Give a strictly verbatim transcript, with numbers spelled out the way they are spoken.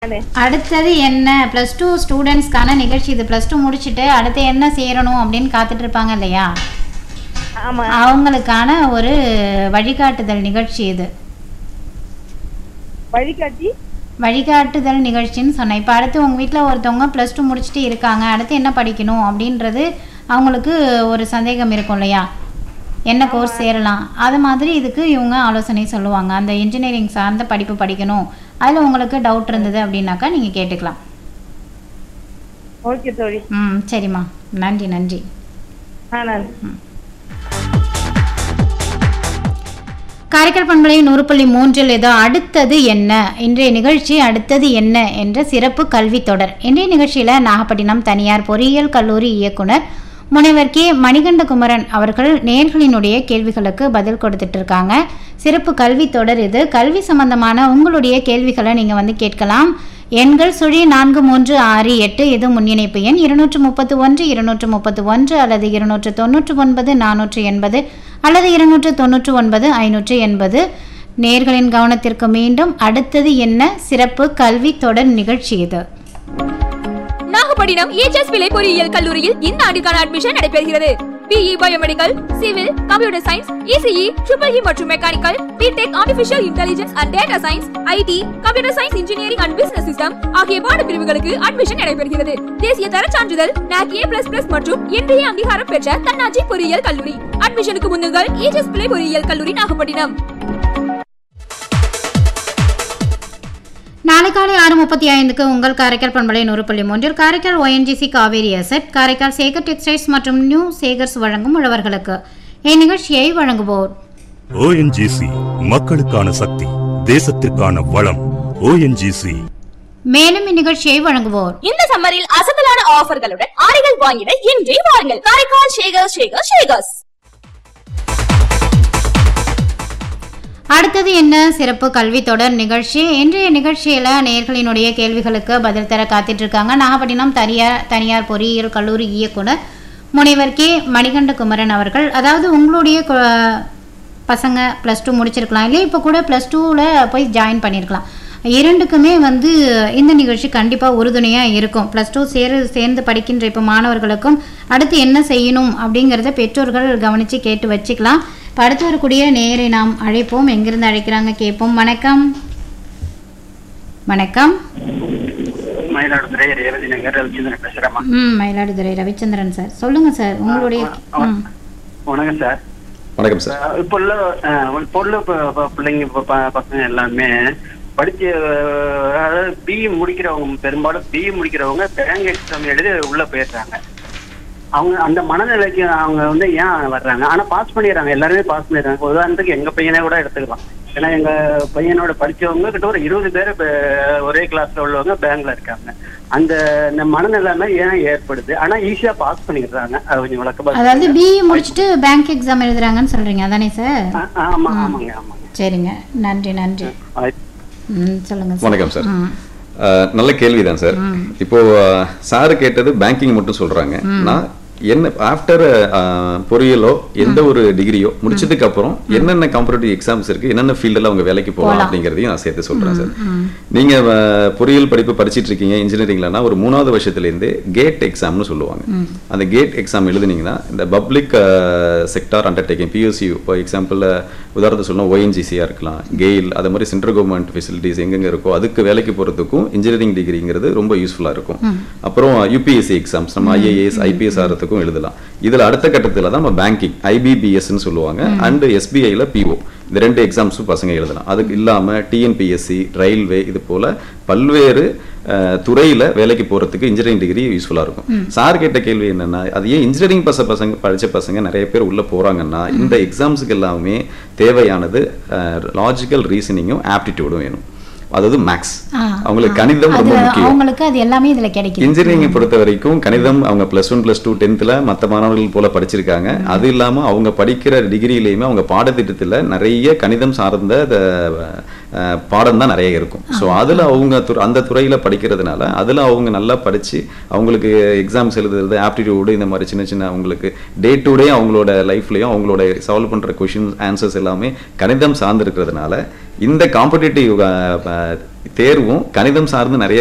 அடுத்தது என்ன plus two ஸ்டூடெண்ட்ஸ்க்கான நிகழ்ச்சி இது. பிளஸ் டூ முடிச்சுட்டு அடுத்து என்ன சேரணும் அப்படின்னு காத்துட்டு இருப்பாங்க இல்லையா, அவங்களுக்கான ஒரு வழிகாட்டுதல் நிகழ்ச்சி இது. வழிகாட்டி வழிகாட்டுதல் நிகழ்ச்சின்னு சொன்னேன். இப்போ அடுத்து உங்கள் வீட்டில் ஒருத்தவங்க ப்ளஸ் டூ முடிச்சுட்டு இருக்காங்க, அடுத்து என்ன படிக்கணும் அப்படின்றது அவங்களுக்கு ஒரு சந்தேகம் இருக்கும் இல்லையா, என்ன கோர்ஸ் சேரலாம். அது மாதிரி இதுக்கு இவங்க ஆலோசனை சொல்லுவாங்க. அந்த இன்ஜினியரிங் சார்ந்த படிப்பு படிக்கணும், அதில் உங்களுக்கு டவுட் இருந்தது அப்படின்னாக்கா நீங்கள் கேட்டுக்கலாம். ஓகே தோழி. ம் சரிம்மா, நன்றி நன்றி. ஆ நன்றி. காரைக்கால் பண்பலை நூறு புள்ளி மூன்றில் ஏதோ அடுத்தது என்ன, இன்றைய நிகழ்ச்சி அடுத்தது என்ன என்ற சிறப்பு கல்வி தொடர். இன்றைய நிகழ்ச்சியில் நாகப்பட்டினம் தனியார் பொறியியல் கல்லூரி இயக்குனர் முனைவர் கே மணிகண்டகுமரன் அவர்கள் நேயர்களினுடைய கேள்விகளுக்கு பதில் கொடுத்துட்டு இருக்காங்க. சிறப்பு கல்வி தொடர் இது. கல்வி சம்பந்தமான உங்களுடைய கேள்விகளை நீங்கள் வந்து கேட்கலாம். எண்கள் சுழி நான்கு மூன்று ஆறு எட்டு, இது முன்னிணைப்பு எண். இருநூற்று முப்பத்து ஒன்று இருநூற்று முப்பத்து ஒன்று அல்லது இருநூற்று தொன்னூற்று ஒன்பது நானூற்று எண்பது அல்லது இருநூற்று தொன்னூற்று ஒன்பது ஐநூற்று எண்பது. நேயர்களின் கவனத்திற்கு மீண்டும் அடுத்தது என்ன சிறப்பு கல்வி தொடர் நிகழ்ச்சி இது. நாகப்பட்டினம் ஏஜஸ் பிள்ளை பொறியியல் கல்லூரியில் இந்த ஆண்டுக்கான அட்மிஷன் நடைபெறுகிறது. BE biomedical, civil, computer science, ECE, triple E மற்றும் mechanical, BTech, artificial intelligence and data science, ID, computer science engineering and business system ஆகிய பாட பிரிவுகளுக்கு அட்மிஷன் நடைபெறுகிறது. தேசிய தர சான்றிதழ் நாக் ஏ பிளஸ் பிளஸ் மற்றும் இன்றைய அங்கீகாரம் பெற்ற தன்னாட்சி பொறியியல் கல்லூரி. அட்மிஷனுக்கு முன்னுங்கள் ஏஜஸ் பிள்ளை பொறியியல் கல்லூரி நாகப்பட்டினம். நாளை காலை ஆறு முப்பத்தி ஐந்துக்கு உங்கள் காரைக்கால் பண்பலை நூறு புள்ளி மூன்றில் Karaikal ONGC Kaveri asset, Karaikal Sekar textiles மற்றும் நியூ சேகர்ஸ் வழங்கும் உழவர்களுக்கு இந்நிகழ்ச்சியை வழங்குவோர் ஓஎன்ஜிசி, மக்களுக்கான சக்தி, தேசத்திற்கான வளம். ஓஎன்ஜிசி. மேலும் இந்நிகழ்ச்சியை வழங்குவோர் இந்த சம்மரில் அசத்தலான ஆஃபர்களுடன் ஆடைகள் வாங்கிட இன்றே வாருங்கள் காரைக்கால் சேகர் சேகர் சேகர்ஸ். அடுத்தது என்ன சிறப்பு கல்வி தொடர் நிகழ்ச்சி. இன்றைய நிகழ்ச்சியில் நேயர்களினுடைய கேள்விகளுக்கு பதில் தர காத்துட்டு இருக்காங்க நாகப்பட்டினம் தனியார் தனியார் பொறியியல் கல்லூரி இயக்குனர் முனைவர் கே மணிகண்டகுமரன் அவர்கள். அதாவது உங்களுடைய பசங்க ப்ளஸ் டூ முடிச்சிருக்கலாம் இல்லையா, இப்போ கூட ப்ளஸ் டூவில் போய் ஜாயின் பண்ணியிருக்கலாம். இரண்டுக்குமே வந்து இந்த நிகழ்ச்சி கண்டிப்பாக உறுதுணையாக இருக்கும். ப்ளஸ் டூ சேர சேர்ந்து படிக்கின்ற இப்போ மாணவர்களுக்கும் அடுத்து என்ன செய்யணும் அப்படிங்கிறத பெற்றோர்கள் கவனித்து கேட்டு வச்சுக்கலாம். இப்போ அடுத்து வரக்கூடிய நேரை நாம் அழைப்போம். எங்கிருந்து அழைக்கிறாங்க கேட்போம். வணக்கம். வணக்கம். மயிலாடுதுறை ரவிச்சந்திரன் ரவிச்சந்திரன் பேசுறேன். ம் மயிலாடுதுறை ரவிச்சந்திரன் சார், சொல்லுங்க சார் உங்களுடைய. வணக்கம் சார். வணக்கம் சார். இப்போ உள்ள இப்போ உள்ள பிள்ளைங்க பசங்க எல்லாமே படிச்சு அதாவது பிஇ முடிக்கிறவங்க, பெரும்பாலும் பிஇ முடிக்கிறவங்க பேங்க் எக்ஸாம் எழுதி உள்ள போயிடுறாங்க. அவங்க அந்த மனநிலைக்கு அவங்க வந்து ஏன் வர்றாங்க, ஆனா பாஸ் பண்ணிடுறாங்க, எல்லாருமே பாஸ் பண்ணிடுறாங்க. உதாரணத்துக்கு எங்க பையனை கூட எடுத்துக்கலாம். ஏன்னா எங்க பையனோட படிச்சவங்க கிட்ட ஒரு இருபது பேர் ஒரே கிளாஸ்ல உள்ளவங்க பேங்க்ல இருக்காங்க. அந்த மனநிலைமை ஏன் ஏற்படுது, ஆனா ஈஸியா பாஸ் பண்ணிடுறாங்க. அது கொஞ்சம் விளக்கமா. அதாவது பிஇ முடிச்சுட்டு பேங்க் எக்ஸாம் எழுதுறாங்கன்னு சொல்றீங்க அதானே சார்? ஆமா ஆமாங்க ஆமாங்க. சரிங்க, நன்றி நன்றி. சொல்லுங்க. வணக்கம் சார். நல்ல கேள்விதான் சார். இப்போ சார் கேட்டது பேங்கிங் மட்டும் சொல்றாங்க. நான் என்ன ஆஃப்டர் பொறியியலோ எந்த ஒரு டிகிரியோ முடிச்சதுக்கு அப்புறம் என்னென்ன காம்படிட்டிவ் எக்ஸாம்ஸ் இருக்கு, என்னென்ன ஃபீல்டில் அவங்க வேலைக்கு போகலாம் அப்படிங்கிறதையும் நான் சேர்த்து சொல்றேன் சார். நீங்க பொறியியல் படிப்பு படிச்சுட்டு இருக்கீங்க இன்ஜினியரிங்லனா, ஒரு மூணாவது வருஷத்துலேருந்து கேட் எக்ஸாம்னு சொல்லுவாங்க. அந்த கேட் எக்ஸாம் எழுதுனீங்கன்னா இந்த பப்ளிக் செக்டார் அண்டர்டேக்கிங் பியூசி, இப்போ எக்ஸாம்பிள் உதாரணத்தை சொல்லணும் ஓஎன்ஜிசியா இருக்கலாம், கெயில், அது மாதிரி சென்ட்ரல் கவர்மெண்ட் ஃபெசிலிட்டிஸ் எங்கெங்க இருக்கோ அதுக்கு வேலைக்கு போறதுக்கும் இன்ஜினியரிங் டிகிரிங்கிறது ரொம்ப யூஸ்ஃபுல்லா இருக்கும். அப்புறம் யூபிஎஸ்சி எக்ஸாம்ஸ் நம்ம ஐஏஎஸ் ஐபிஎஸ் ஆகிறதுக்கு எழுதலாம். இதுல அடுத்த கட்டத்துல தான் நம்ம பேங்கிங் ஐபிபிஎஸ் சொல்லுவாங்க அண்ட் எஸ்பிஐல பிஓ, இந்த ரெண்டு எக்ஸாம்ஸும் பசங்க எழுதலாம். அதுக்கு இல்லாம டிஎன்பிஎஸ்சி, ரயில்வே, இது போல பல்வேறு துறையில வேலைக்கு போறதுக்கு இன்ஜினியரிங் டிகிரி யூஸ்ஃபுல்லா இருக்கும். சார் கேட்ட கேள்வி என்னன்னா, அது ஏன் இன்ஜினியரிங் பச பசங்க படிச்ச பசங்க நிறைய பேர் உள்ள போறாங்கன்னா, இந்த எக்ஸாம்ஸுக்கு எல்லாமே தேவையானது லாஜிக்கல் ரீசனிங்கும் ஆப்டிடியூடும் வேணும். அதாவது மேக்ஸ், அவங்களுக்கு கணிதம் ரொம்ப முக்கியம். அவங்களுக்கு அது எல்லாமே இதுல கிடைக்கும். இன்ஜினியரிங் பொறுத்த வரைக்கும் கணிதம் அவங்க பிளஸ் ஒன் பிளஸ் டூ டென்த்ல மற்ற மாணவர்கள் போல படிச்சிருக்காங்க. அது இல்லாம அவங்க படிக்கிற டிகிரியிலையுமே அவங்க பாடத்திட்டத்துல நிறைய கணிதம் சார்ந்த பாடம் தான் நிறைய இருக்கும். ஸோ அதுல அவங்க அந்த துறையில படிக்கிறதுனால அதுல அவங்க நல்லா படிச்சு அவங்களுக்கு எக்ஸாம்ஸ் எழுதுறது, ஆப்டிடியூடு, இந்த மாதிரி சின்ன சின்ன அவங்களுக்கு டே டு டே அவங்களோட லைஃப்லயும் அவங்களோட சால்வ் பண்ற கொஸ்டின் ஆன்சர்ஸ் எல்லாமே கணிதம் சார்ந்து இருக்கிறதுனால இந்த காம்படிட்டிவ் தேர்வும் கணிதம் சார்ந்து நிறைய